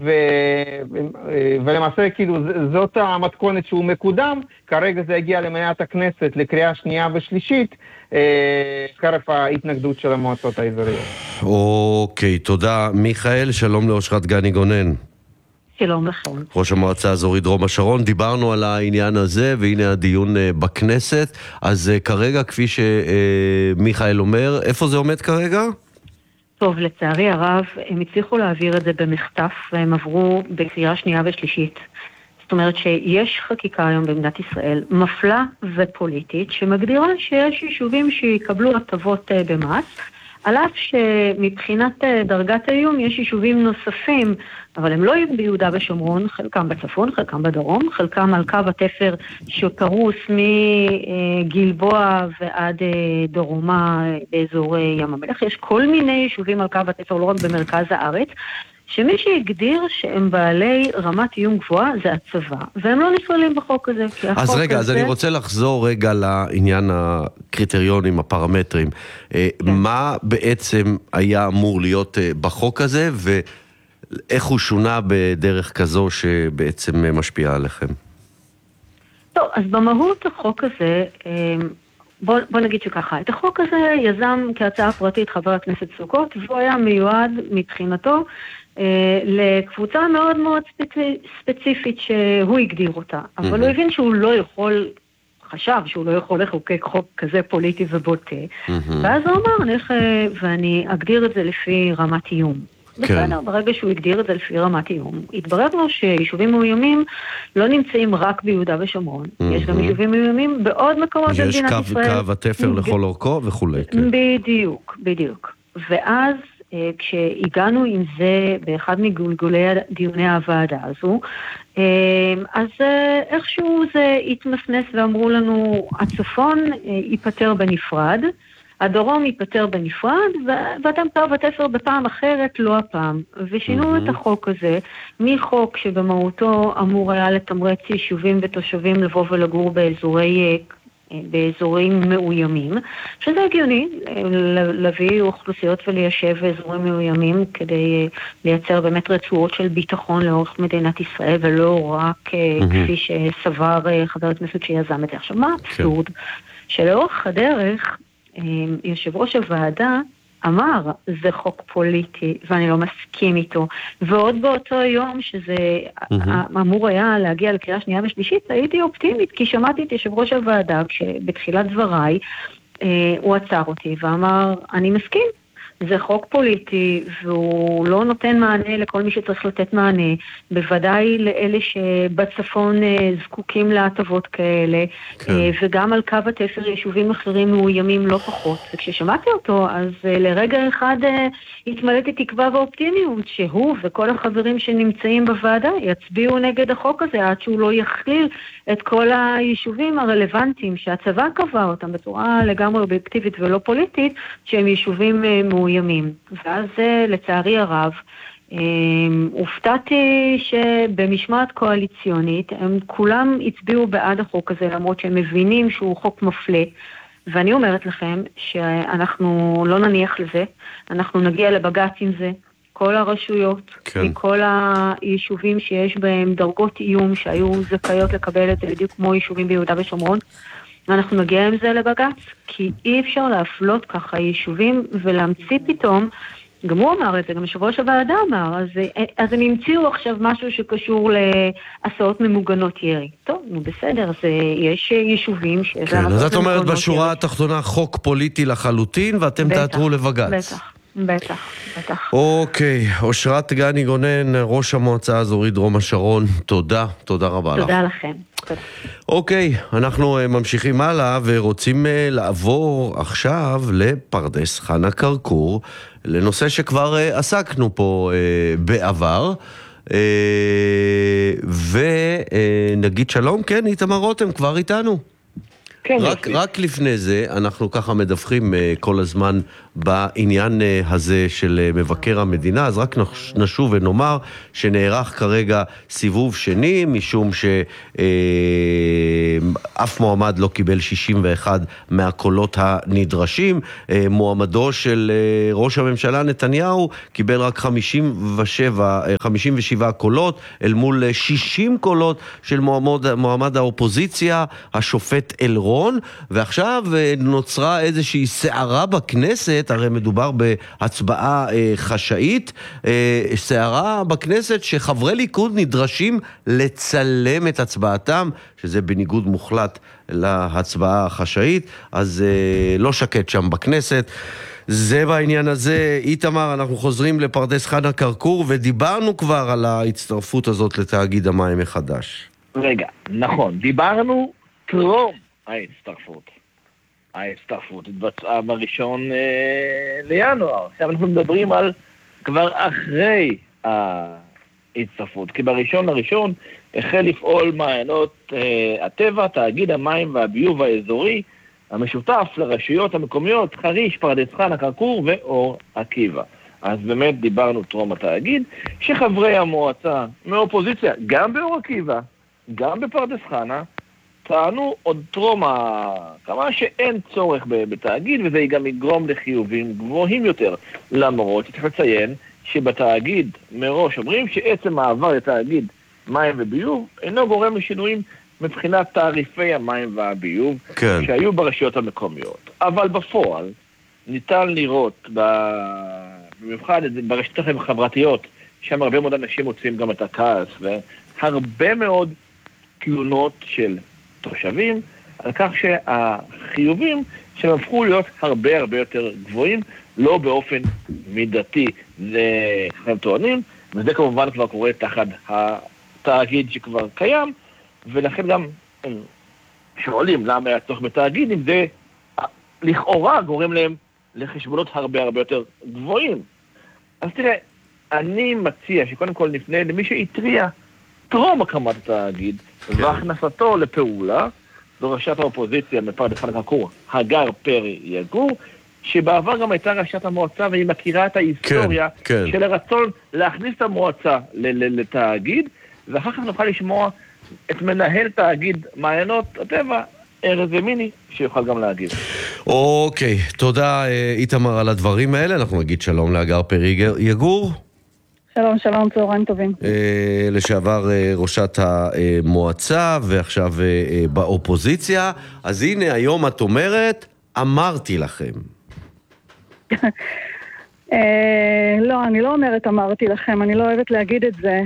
ולמעשה כאילו זאת המתכונת שהוא מקודם, כרגע זה הגיע למליאת הכנסת לקריאה שנייה ושלישית, חרף ההתנגדות של המועצות האזוריות. אוקיי, תודה. מיכאל, שלום לאושרת גני גונן. שלום לכם. ראש המועצה האזורית דרום השרון, דיברנו על העניין הזה, והנה הדיון בכנסת. אז כרגע, כפי שמיכאל אומר, איפה זה עומד כרגע? טוב, לצערי הרב, הם הצליחו להעביר את זה במחטף, והם עברו בקריאה שנייה ושלישית. זאת אומרת שיש חקיקה היום במדינת ישראל, מפלה ופוליטית, שמגדירה שיש יישובים שיקבלו הטבות במס, על אף שמבחינת דרגת האיום יש יישובים נוספים, אבל הם לא ביהודה ושומרון, חלקם בצפון, חלקם בדרום, חלקם על קו התפר שפרוס מגלבוע ועד דרומה באזור ים המלח. יש כל מיני יישובים על קו התפר, לא רק במרכז הארץ, שמי שהגדיר שהם בעלי רמת איום גבוהה זה הצבא, והם לא נכללים בחוק הזה. אז רגע, אז אני רוצה לחזור רגע לעניין הקריטריונים, הפרמטרים. מה בעצם היה אמור להיות בחוק הזה, ואיך הוא שונה בדרך כזו שבעצם משפיעה עליכם? טוב, אז במהות החוק הזה, בוא נגיד שככה, את החוק הזה יזם כהצעה פרטית חבר הכנסת סוכות, והוא היה מיועד מבחינתו לקבוצה מאוד מאוד ספציפית שהוא הגדיר אותה, אבל הוא הבין שהוא לא יכול, חשב שהוא לא יכול לחוקק חוק כזה פוליטי ובוטה, ואז הוא אמר, ואני אגדיר את זה לפי רמת איום. בסדר, ברגע שהוא הגדיר את זה לפי רמת איום, התברר לו שיישובים מאוימים לא נמצאים רק ביהודה ושומרון, יש גם יישובים מאוימים בעוד מקומות במדינת ישראל. יש קו התפר לכל אורכו וכולי. בדיוק, בדיוק. ואז כשהגענו עם זה באחד מגולגולי דיוני הוועדה הזו, אז איכשהו זה התמסנס ואמרו לנו, הצפון ייפטר בנפרד, הדרום ייפטר בנפרד, ואתם קו התפר בפעם אחרת, לא הפעם. ושינו את החוק הזה, מחוק שבמהותו אמור היה לתמרץ יישובים ותושבים לבוא ולגור באזורים מאוימים, שזה הגיוני, להביא אוכלוסיות וליישב באזורים מאוימים, כדי לייצר באמת רצועות של ביטחון לאורך מדינת ישראל, ולא רק כפי שסבר חבר הכנסת שיזם את זה. עכשיו, מה האבסורד? שלאורך הדרך, יושב ראש הוועדה אמר, זה חוק פוליטי, ואני לא מסכים איתו. ועוד באותו יום שזה אמור היה להגיע לקריאה שנייה ושלישית, הייתי אופטימית, כי שמעתי את יושב ראש הוועדה, כשבתחילת דבריי הוא עצר אותי ואמר, אני מסכים. זה חוק פוליטי, והוא לא נותן מענה לכל מי שצריך לתת מענה, בוודאי לאלה שבצפון זקוקים להטבות כאלה, וגם על קו התפר יישובים אחרים מאוימים לא פחות. וכששמעתי אותו, אז לרגע אחד התמלאתי תקווה ואופטימיות, שהוא וכל החברים שנמצאים בוועדה יצביעו נגד החוק הזה, עד שהוא לא יכליל את כל היישובים הרלוונטיים, שהצבא קבע אותם בצורה לגמרי אובייקטיבית ולא פוליטית, שהם יישובים מאוימים. ואז לצערי הרב, הופתעתי שבמשמעת קואליציונית, הם כולם הצביעו בעד החוק הזה, למרות שהם מבינים שהוא חוק מפלה, ואני אומרת לכם שאנחנו לא נניח לזה, אנחנו נגיע לבג"ץ עם זה, כל הרשויות, מכל היישובים שיש בהם דרגות איום שהיו זכאיות לקבל את זה בדיוק כמו יישובים ביהודה ושומרון, ואנחנו נגיע עם זה לבג"ץ, כי אי אפשר להפלות ככה יישובים ולהמציא פתאום, גם הוא אמר את זה, גם יושב ראש הוועדה אמר, אז הם המציאו עכשיו משהו שקשור להסעות ממוגנות ירי. טוב, נו בסדר, אז יש יישובים... כן, אז את אומרת בשורה התחתונה חוק פוליטי לחלוטין, ואתם תעתרו לבג"ץ. בטח. אוקיי, אושרת גני גונן, ראש המועצה האזורית דרום השרון, תודה רבה לך. תודה לכם. אוקיי, אנחנו ממשיכים הלאה ורוצים לעבור עכשיו לפרדס חנה כרכור, לנושא שכבר עסקנו פה בעבר, ונגיד שלום, כן, איתמר רותם כבר איתנו. כן, רק לפני זה, אנחנו ככה מדווחים כל הזמן בעניין הזה של מבקר המדינה. אז רק נשוב ונאמר שנערך כרגע סיבוב שני, משום שאף מועמד לא קיבל 61 מהקולות הנדרשים. מועמדו של ראש הממשלה נתניהו קיבל רק 57 קולות, אל מול 60 קולות של מועמד האופוזיציה, השופט אלרון. ועכשיו נוצרה איזושהי סערה בכנסת, הרי מדובר בהצבעה חשאית, סערה בכנסת שחברי ליכוד נדרשים לצלם את הצבעתם, שזה בניגוד מוחלט להצבעה החשאית, אז לא שקט שם בכנסת. זה בעניין הזה. איתמר, אנחנו חוזרים לפרדס חנה כרכור, ודיברנו כבר על ההצטרפות הזאת לתאגיד המים מחדש. רגע, נכון, דיברנו טרום ההצטרפות התבצעה ב1 לינואר. עכשיו אנחנו מדברים על כבר אחרי ההצטרפות, כי ב1 לינואר החל לפעול מעיינות הטבע, תאגיד המים והביוב האזורי, המשותף לרשויות המקומיות חריש, פרדס חנה כרכור ואור עקיבא. אז באמת דיברנו טרום התאגיד, שחברי המועצה מאופוזיציה, גם באור עקיבא, גם בפרדס חנה, טענו עוד טרום כמה שאין צורך בתאגיד, וזה גם יגרום לחיובים גבוהים יותר. למרות שצריך לציין שבתאגיד מראש אומרים שעצם מעבר לתאגיד מים וביוב אינו גורם לשינויים מבחינת תעריפי המים והביוב, כן, שהיו ברשויות המקומיות. אבל בפועל ניתן לראות במיוחד ברשתות החברתיות, שם הרבה מאוד אנשים מוצאים גם את הכעס, והרבה מאוד תלונות של תושבים על כך שהחיובים שהם הפכו להיות הרבה יותר גבוהים, לא באופן מידתי. זה הם טוענים, וזה כמובן כבר קורה תחת התאגיד שכבר קיים, ולכן גם שואלים למה היה צורך בתאגיד, אם זה לכאורה גורם להם לחשבונות הרבה יותר גבוהים. אז תראה, אני מציע שקודם כל נפנה למי שהטריע טרום הקמת התאגיד והכנסתו לפעולה, זו ראשת האופוזיציה מפרדס חנה כרכור, הגר פרי יגור, שבעבר גם הייתה ראשת המועצה, והיא מכירה את ההיסטוריה של הרצון להכניס את המועצה לתאגיד, ואחר כך נוכל לשמוע את מנהל תאגיד מעיינות הטבע, ארז ימיני, שיוכל גם להגיב. אוקיי, תודה איתמר על הדברים האלה. אנחנו נגיד שלום להגר פרי יגור. שלום, צהריים טובים. לשעבר ראשת המועצה ועכשיו באופוזיציה. אז הנה היום את אומרת, אמרתי לכם. לא, אני לא אומרת אמרתי לכם, אני לא אוהבת להגיד את זה.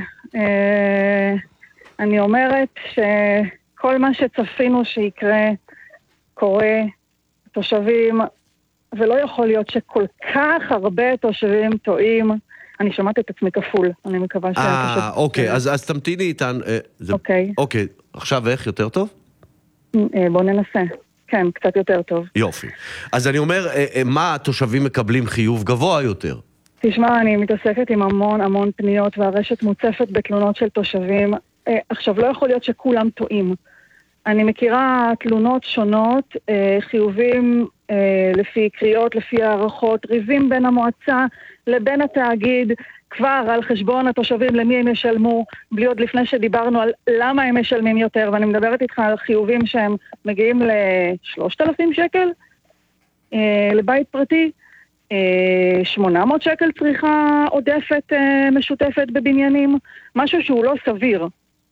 אני אומרת שכל מה שצפינו שיקרה קורה, תושבים, ולא יכול להיות שכל כך הרבה תושבים טועים. אני שמעת את עצמי כפול, אני מקווה אוקיי, אז תמתיני איתן. אוקיי, עכשיו איך? יותר טוב? בוא ננסה. כן, קצת יותר טוב. יופי. אז אני אומר, מה התושבים מקבלים חיוב גבוה יותר? תשמע, אני מתעסקת עם המון פניות, והרשת מוצפת בתלונות של תושבים. עכשיו, לא יכול להיות שכולם טועים. אני מכירה תלונות שונות, חיובים לפי קריאות, לפי הערכות, ריבים בין המועצה לבין התאגיד, כבר על חשבון התושבים למי הם ישלמו, בלי עוד לפני שדיברנו על למה הם משלמים יותר, ואני מדברת איתך על חיובים שהם מגיעים ל3,000 שקל לבית פרטי, 800 שקל צריכה עודפת משותפת בבניינים, משהו שהוא לא סביר.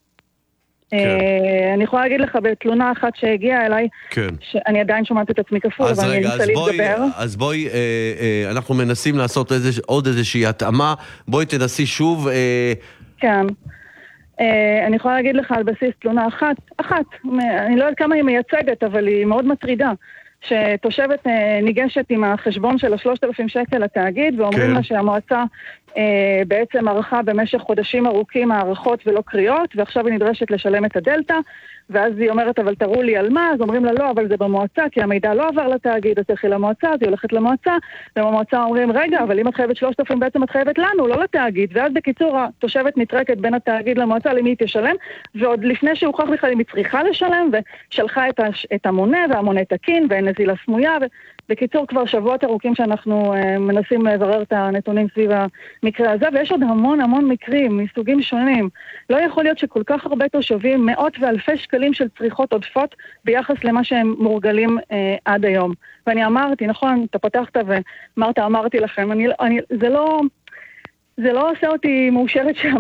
אני יכולה להגיד לך בתלונה אחת שהגיעה אליי, שאני עדיין שומעת את עצמי כפול, אבל אני אנסה להתגבר. אז בואי, אנחנו מנסים לעשות עוד איזושהי התאמה, בואי תנסי שוב. כן, אני יכולה להגיד לך על בסיס תלונה אחת, אני לא יודעת כמה היא מייצגת, אבל היא מאוד מטרידה, שתושבת ניגשת עם החשבון של 3,000 שקל לתאגיד, ואומרים לה שהמועצה בעצם ערכה במשך חודשים ארוכים הערכות ולא קריאות, ועכשיו היא נדרשת לשלם את הדלטה, ואז היא אומרת, אבל תראו לי על מה, אז אומרים לה לא, אבל זה במועצה, כי המידע לא עבר לתאגיד, אז תלכי למועצה, אז היא הולכת למועצה, ובמועצה אומרים, רגע, אבל אם את חייבת 3,000 בעצם את חייבת לנו, לא לתאגיד, ואז בקיצור התושבת נטרקת בין התאגיד למועצה למי היא תשלם, ועוד לפני שהוכח בכלל אם היא צריכה לשלם, ושלחה את המונה, והמונה תקין, ואין נזילה סמויה, בקיצור, כבר שבועות ארוכים שאנחנו מנסים לברר את הנתונים סביב המקרה הזה, ויש עוד המון מקרים מסוגים שונים. לא יכול להיות שכל כך הרבה תושבים, מאות ואלפי שקלים של צריכות עודפות ביחס למה שהם מורגלים עד היום. ואני אמרתי, נכון, אתה פתחת ואמרת, אמרתי לכם, זה לא עושה אותי מאושרת שם.